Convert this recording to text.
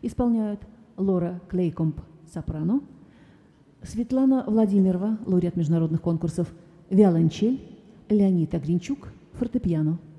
исполняют Лора Клейкомб – сопрано, Светлана Владимирова – лауреат международных конкурсов, виолончель, Леонид Огринчук – фортепиано.